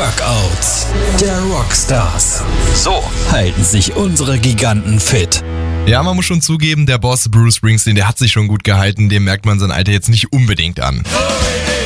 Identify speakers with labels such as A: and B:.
A: Workouts der Rockstars. So halten sich unsere Giganten fit.
B: Ja, man muss schon zugeben, der Boss Bruce Springsteen, der hat sich schon gut gehalten, dem merkt man sein Alter jetzt nicht unbedingt an.